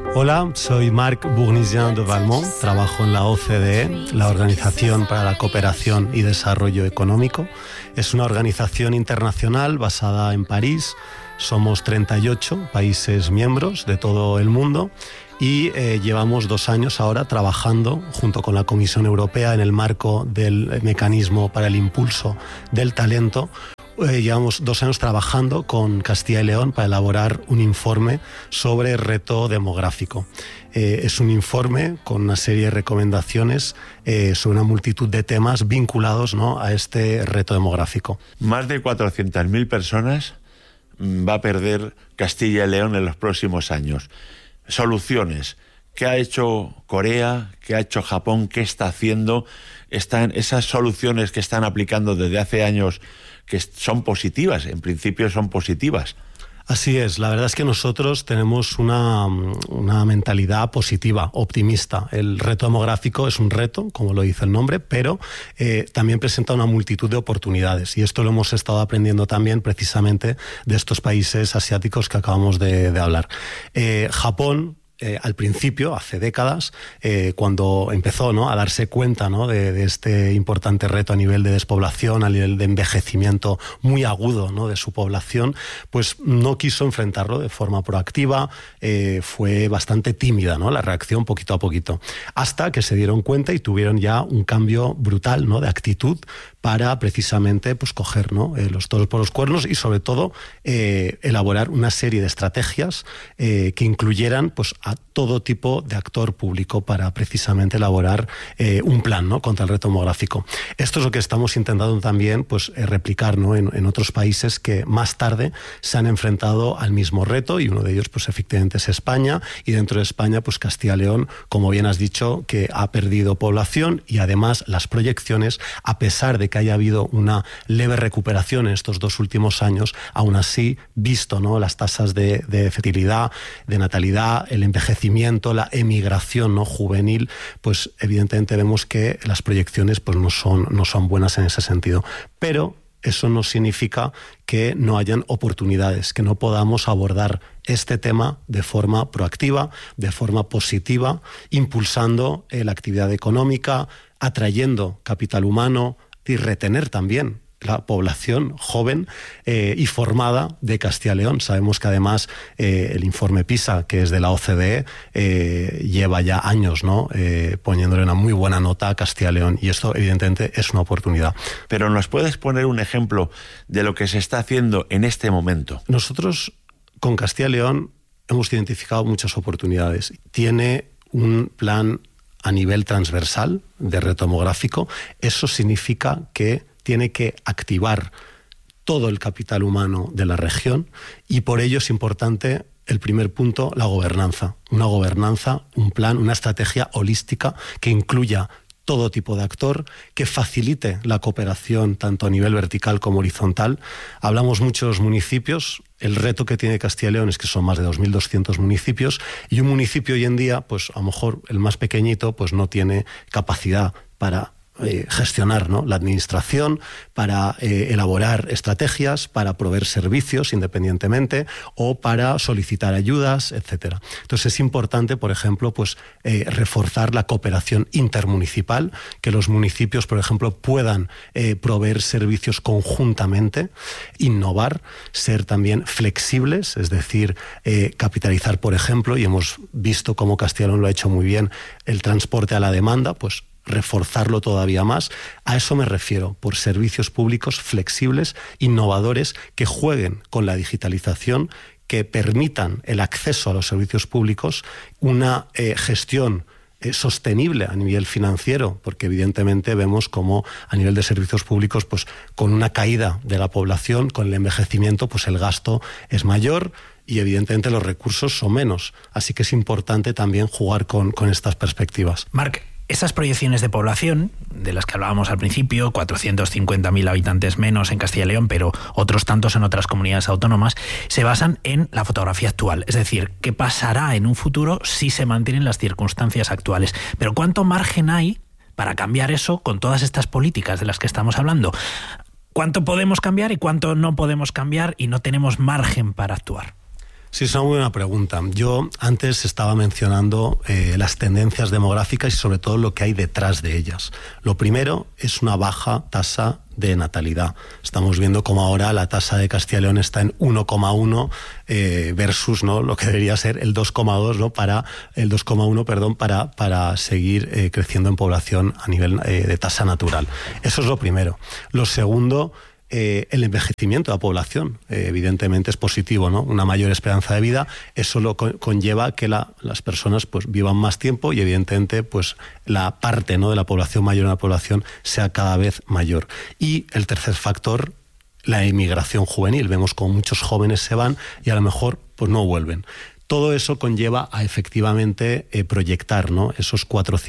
Hola, soy Marc Bournisien de Valmont, trabajo en la OCDE, la Organización para la Cooperación y Desarrollo Económico. Es una organización internacional basada en París. Somos 38 países miembros de todo el mundo y llevamos 2 años ahora trabajando junto con la Comisión Europea en el marco del mecanismo para el impulso del talento. Llevamos 2 años trabajando con Castilla y León para elaborar un informe sobre el reto demográfico. Es un informe con una serie de recomendaciones sobre una multitud de temas vinculados, ¿no?, a este reto demográfico. Más de 400.000 personas va a perder Castilla y León en los próximos años. Soluciones. ¿Qué ha hecho Corea? ¿Qué ha hecho Japón? ¿Qué está haciendo? Están esas soluciones que están aplicando desde hace años, que son positivas, en principio son positivas. Así es, la verdad es que nosotros tenemos una mentalidad positiva, optimista. El reto demográfico es un reto, como lo dice el nombre, pero también presenta una multitud de oportunidades, y esto lo hemos estado aprendiendo también precisamente de estos países asiáticos que acabamos de hablar. Japón, al principio, hace décadas, cuando empezó, ¿no?, a darse cuenta, ¿no?, de este importante reto a nivel de despoblación, a nivel de envejecimiento muy agudo, ¿no?, de su población, pues no quiso enfrentarlo de forma proactiva, fue bastante tímida, ¿no?, la reacción poquito a poquito, hasta que se dieron cuenta y tuvieron ya un cambio brutal, ¿no?, de actitud para precisamente pues coger, ¿no?, los toros por los cuernos y sobre todo elaborar una serie de estrategias que incluyeran pues a todo tipo de actor público para precisamente elaborar un plan, ¿no?, contra el reto demográfico. Esto es lo que estamos intentando también pues replicar, ¿no?, en otros países que más tarde se han enfrentado al mismo reto, y uno de ellos pues efectivamente es España, y dentro de España pues Castilla y León, como bien has dicho, que ha perdido población, y además las proyecciones, a pesar de que haya habido una leve recuperación en estos 2 últimos años, aún así, visto, ¿no?, las tasas de fertilidad, de natalidad, el envejecimiento, la emigración, ¿no?, juvenil, pues evidentemente vemos que las proyecciones pues no son buenas en ese sentido. Pero eso no significa que no hayan oportunidades, que no podamos abordar este tema de forma proactiva, de forma positiva, impulsando la actividad económica, atrayendo capital humano y retener también la población joven y formada de Castilla y León. Sabemos que además el informe PISA, que es de la OCDE, lleva ya años, ¿no?, poniéndole una muy buena nota a Castilla y León, y esto evidentemente es una oportunidad. Pero ¿nos puedes poner un ejemplo de lo que se está haciendo en este momento? Nosotros con Castilla y León hemos identificado muchas oportunidades. Tiene un plan a nivel transversal de reto demográfico. Eso significa que tiene que activar todo el capital humano de la región, y por ello es importante, el primer punto, la gobernanza. Una gobernanza, un plan, una estrategia holística que incluya todo tipo de actor, que facilite la cooperación tanto a nivel vertical como horizontal. Hablamos mucho de los municipios. El reto que tiene Castilla y León es que son más de 2.200 municipios, y un municipio hoy en día, pues a lo mejor el más pequeñito, pues no tiene capacidad para gestionar, ¿no?, la administración, para elaborar estrategias, para proveer servicios independientemente, o para solicitar ayudas, etcétera. Entonces es importante, por ejemplo, pues reforzar la cooperación intermunicipal, que los municipios, por ejemplo, puedan proveer servicios conjuntamente, innovar, ser también flexibles, es decir, capitalizar, por ejemplo, y hemos visto cómo Castilla y León lo ha hecho muy bien, el transporte a la demanda, pues reforzarlo todavía más. A eso me refiero, por servicios públicos flexibles, innovadores, que jueguen con la digitalización, que permitan el acceso a los servicios públicos, una gestión sostenible a nivel financiero, porque evidentemente vemos como a nivel de servicios públicos, pues con una caída de la población, con el envejecimiento, pues el gasto es mayor y evidentemente los recursos son menos. Así que es importante también jugar con estas perspectivas. Marc, esas proyecciones de población, de las que hablábamos al principio, 450.000 habitantes menos en Castilla y León, pero otros tantos en otras comunidades autónomas, se basan en la fotografía actual. Es decir, ¿qué pasará en un futuro si se mantienen las circunstancias actuales? Pero ¿cuánto margen hay para cambiar eso con todas estas políticas de las que estamos hablando? ¿Cuánto podemos cambiar y cuánto no podemos cambiar y no tenemos margen para actuar? Sí, es una muy buena pregunta. Yo antes estaba mencionando las tendencias demográficas y sobre todo lo que hay detrás de ellas. Lo primero es una baja tasa de natalidad. Estamos viendo cómo ahora la tasa de Castilla y León está en 1,1 versus, ¿no?, lo que debería ser el 2,2, ¿no?, el 2,1, perdón, para seguir creciendo en población a nivel de tasa natural. Eso es lo primero. Lo segundo, el envejecimiento de la población, evidentemente es positivo, ¿no? Una mayor esperanza de vida, eso lo conlleva que las personas pues vivan más tiempo y evidentemente pues la parte, ¿no?, de la población mayor en la población sea cada vez mayor. Y el tercer factor, la emigración juvenil. Vemos como muchos jóvenes se van y a lo mejor pues no vuelven. Todo eso conlleva a efectivamente proyectar, ¿no?, esos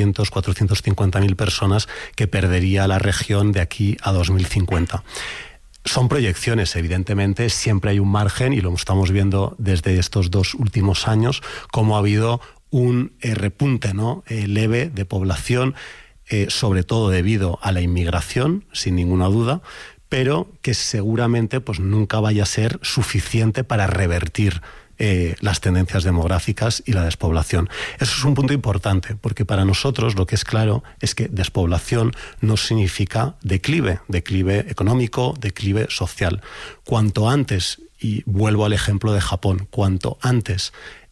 450.000 personas que perdería la región de aquí a 2050. Son proyecciones, evidentemente, siempre hay un margen y lo estamos viendo desde estos 2 últimos años, cómo ha habido un repunte, ¿no?, leve de población, sobre todo debido a la inmigración, sin ninguna duda, pero que seguramente pues nunca vaya a ser suficiente para revertir las tendencias demográficas y la despoblación. Eso es un punto importante, porque para nosotros lo que es claro es que despoblación no significa declive económico, declive social. Cuanto antes, y vuelvo al ejemplo de Japón, cuanto antes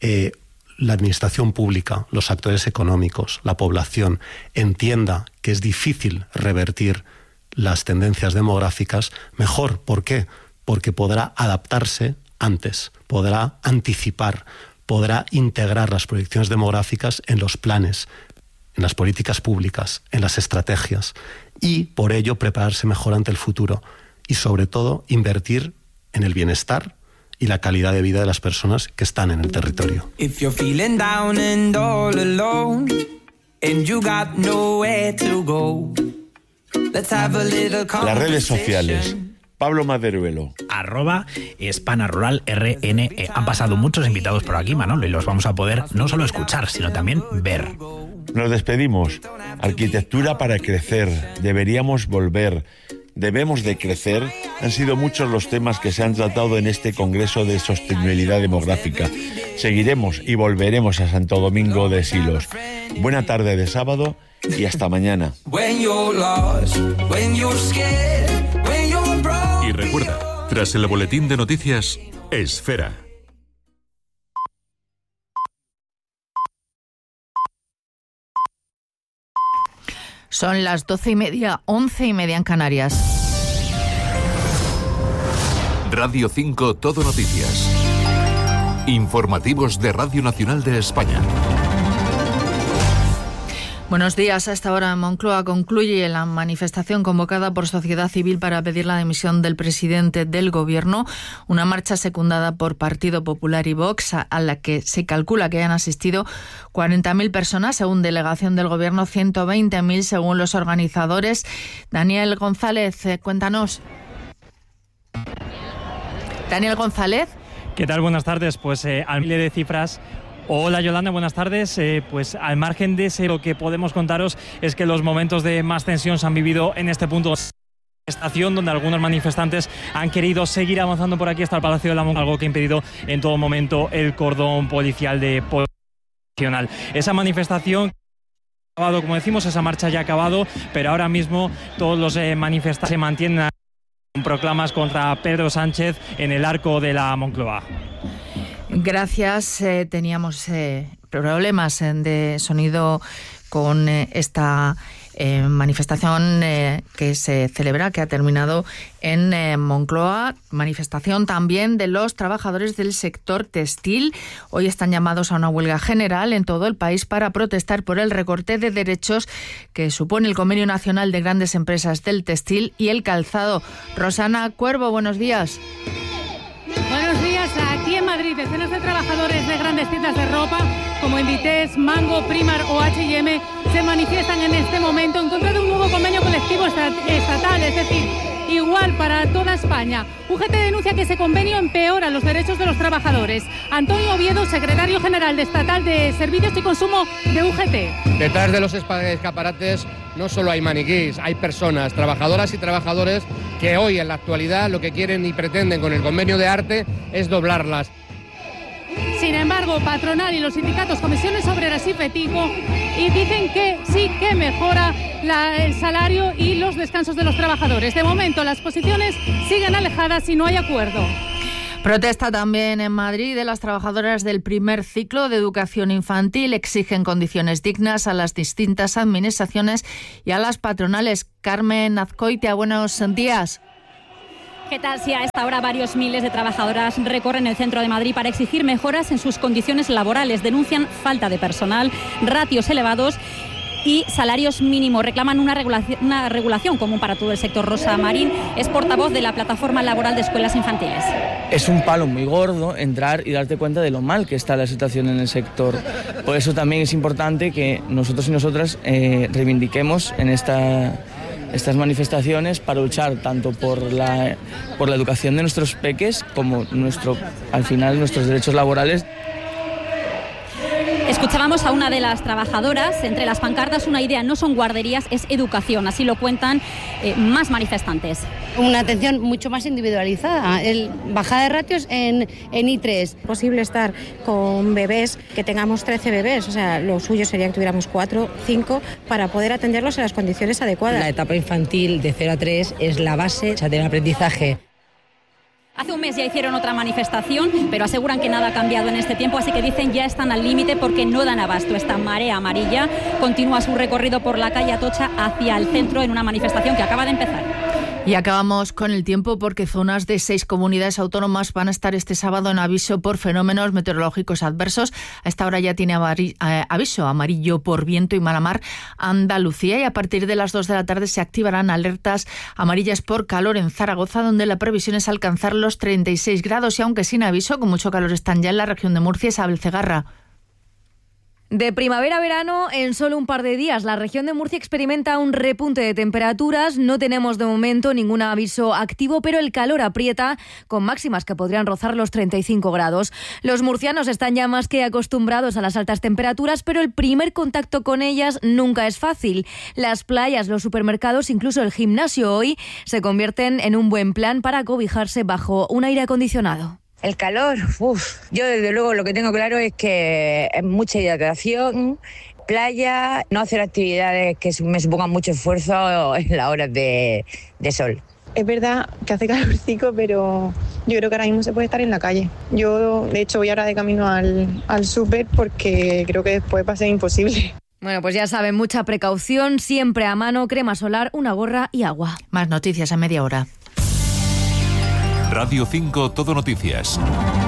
la administración pública, los actores económicos, la población entienda que es difícil revertir las tendencias demográficas, mejor. ¿Por qué? Porque podrá adaptarse antes, podrá anticipar, podrá integrar las proyecciones demográficas en los planes, en las políticas públicas, en las estrategias y por ello prepararse mejor ante el futuro y sobre todo invertir en el bienestar y la calidad de vida de las personas que están en el territorio. Las redes sociales. Pablo Maderuelo. @HispanaRuralRNE. Han pasado muchos invitados por aquí, Manolo, y los vamos a poder no solo escuchar, sino también ver. Nos despedimos. Arquitectura para crecer. Deberíamos volver. Debemos de crecer. Han sido muchos los temas que se han tratado en este Congreso de Sostenibilidad Demográfica. Seguiremos y volveremos a Santo Domingo de Silos. Buena tarde de sábado y hasta mañana. Y recuerda, tras el boletín de noticias, Esfera. Son las 12:30, 11:30 en Canarias. Radio 5 Todo Noticias. Informativos de Radio Nacional de España. Buenos días. A esta hora en Moncloa concluye la manifestación convocada por Sociedad Civil para pedir la dimisión del presidente del Gobierno, una marcha secundada por Partido Popular y Vox, a la que se calcula que hayan asistido 40.000 personas, según delegación del Gobierno, 120.000 según los organizadores. Daniel González, cuéntanos. Daniel González. ¿Qué tal? Buenas tardes. Pues al miles de cifras. Hola Yolanda, buenas tardes. Pues al margen de ese, lo que podemos contaros es que los momentos de más tensión se han vivido en este punto de estación, donde algunos manifestantes han querido seguir avanzando por aquí hasta el Palacio de la Moncloa, algo que ha impedido en todo momento el cordón policial de Policía Nacional. Esa manifestación, como decimos, esa marcha ya ha acabado, pero ahora mismo todos los manifestantes se mantienen con proclamas contra Pedro Sánchez en el arco de la Moncloa. Gracias. Teníamos problemas de sonido con esta manifestación que se celebra, que ha terminado en Moncloa. Manifestación también de los trabajadores del sector textil. Hoy están llamados a una huelga general en todo el país para protestar por el recorte de derechos que supone el Convenio Nacional de Grandes Empresas del Textil y el Calzado. Rosana Cuervo, buenos días. Buenos días. Aquí en Madrid, decenas de trabajadores de grandes tiendas de ropa como Inditex, Mango, Primark o H&M se manifiestan en este momento en contra de un nuevo convenio colectivo estatal, es decir, igual para toda España. UGT denuncia que ese convenio empeora los derechos de los trabajadores. Antonio Oviedo, secretario general estatal de Servicios y Consumo de UGT. Detrás de los escaparates no solo hay maniquís, hay personas, trabajadoras y trabajadores que hoy en la actualidad lo que quieren y pretenden con el convenio de arte es doblarlas. Sin embargo, patronal y los sindicatos, comisiones obreras y Petico, y dicen que sí que mejora el salario y los descansos de los trabajadores. De momento, las posiciones siguen alejadas y no hay acuerdo. Protesta también en Madrid de las trabajadoras del primer ciclo de educación infantil. Exigen condiciones dignas a las distintas administraciones y a las patronales. Carmen Azcoitia, buenos días. ¿Qué tal? Si a esta hora varios miles de trabajadoras recorren el centro de Madrid para exigir mejoras en sus condiciones laborales. Denuncian falta de personal, ratios elevados y salarios mínimos. Reclaman una regulación común para todo el sector. Rosa Marín es portavoz de la Plataforma Laboral de Escuelas Infantiles. Es un palo muy gordo entrar y darte cuenta de lo mal que está la situación en el sector. Por eso también es importante que nosotros y nosotras reivindiquemos en estas manifestaciones para luchar tanto por la educación de nuestros peques como al final nuestros derechos laborales. Escuchábamos a una de las trabajadoras, entre las pancartas una idea, no son guarderías, es educación, así lo cuentan más manifestantes. Una atención mucho más individualizada, bajada de ratios en I3. Es posible estar con bebés, que tengamos 13 bebés, o sea, lo suyo sería que tuviéramos 4, 5, para poder atenderlos en las condiciones adecuadas. La etapa infantil de 0 a 3 es la base, o sea, del aprendizaje. Hace un mes ya hicieron otra manifestación, pero aseguran que nada ha cambiado en este tiempo, así que dicen ya están al límite porque no dan abasto. Esta marea amarilla continúa su recorrido por la calle Atocha hacia el centro en una manifestación que acaba de empezar. Y acabamos con el tiempo porque zonas de 6 comunidades autónomas van a estar este sábado en aviso por fenómenos meteorológicos adversos. A esta hora ya tiene aviso amarillo por viento y mala mar Andalucía, y a partir de las 2 de la tarde se activarán alertas amarillas por calor en Zaragoza, donde la previsión es alcanzar los 36 grados y aunque sin aviso, con mucho calor están ya en la región de Murcia. Isabel Cegarra. De primavera a verano, en solo un par de días, la región de Murcia experimenta un repunte de temperaturas. No tenemos de momento ningún aviso activo, pero el calor aprieta, con máximas que podrían rozar los 35 grados. Los murcianos están ya más que acostumbrados a las altas temperaturas, pero el primer contacto con ellas nunca es fácil. Las playas, los supermercados, incluso el gimnasio hoy, se convierten en un buen plan para cobijarse bajo un aire acondicionado. El calor, yo desde luego lo que tengo claro es que es mucha hidratación, playa, no hacer actividades que me supongan mucho esfuerzo en las horas de sol. Es verdad que hace calorcico, pero yo creo que ahora mismo se puede estar en la calle. Yo, de hecho, voy ahora de camino al súper porque creo que después va a ser imposible. Bueno, pues ya saben, mucha precaución, siempre a mano, crema solar, una gorra y agua. Más noticias a media hora. Radio 5 Todo Noticias.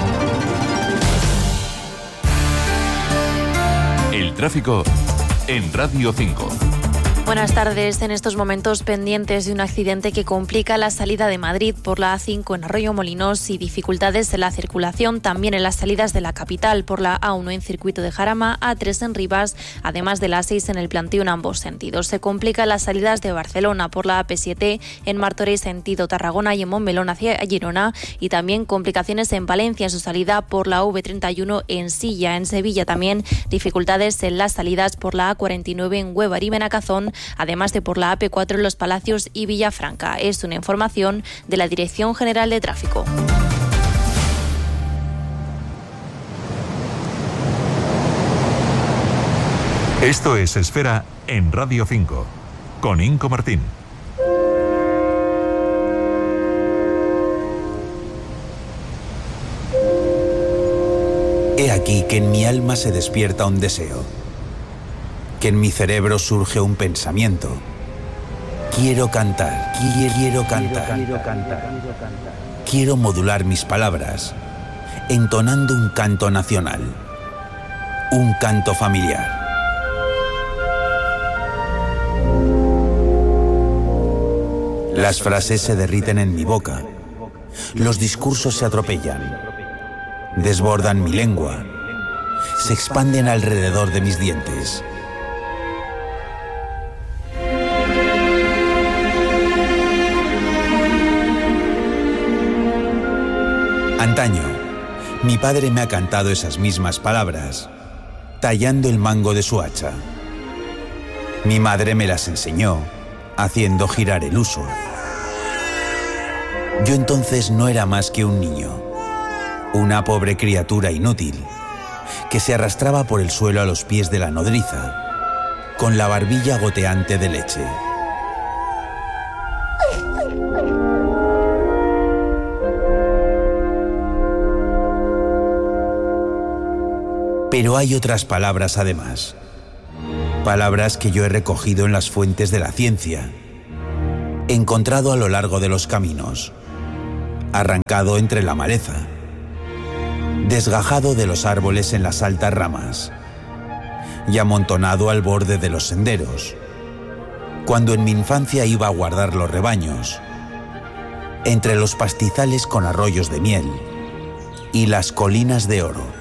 El tráfico en Radio 5. Buenas tardes. En estos momentos pendientes de un accidente que complica la salida de Madrid por la A5 en Arroyo Molinos y dificultades en la circulación también en las salidas de la capital por la A1 en Circuito de Jarama, A3 en Rivas, además de la A6 en el Plantío en ambos sentidos. Se complican las salidas de Barcelona por la AP7 en Martorell sentido Tarragona y en Montmelón hacia Girona, y también complicaciones en Valencia en su salida por la V31 en Silla. En Sevilla también dificultades en las salidas por la A49 en Huevar y Benacazón, además de por la AP4 en Los Palacios y Villafranca. Es una información de la Dirección General de Tráfico. Esto es Esfera en Radio 5, con Inco Martín. He aquí que en mi alma se despierta un deseo, que en mi cerebro surge un pensamiento. Quiero cantar, quiero cantar. Quiero modular mis palabras, entonando un canto nacional, un canto familiar. Las frases se derriten en mi boca, los discursos se atropellan, desbordan mi lengua, se expanden alrededor de mis dientes. Antaño, mi padre me ha cantado esas mismas palabras, tallando el mango de su hacha. Mi madre me las enseñó, haciendo girar el uso. Yo entonces no era más que un niño, Una pobre criatura inútil que se arrastraba por el suelo a los pies de la nodriza, con la barbilla goteante de leche. Pero hay otras palabras además. Palabras que yo he recogido en las fuentes de la ciencia, encontrado a lo largo de los caminos, arrancado entre la maleza, desgajado de los árboles en las altas ramas y amontonado al borde de los senderos, cuando en mi infancia iba a guardar los rebaños, entre los pastizales con arroyos de miel y las colinas de oro.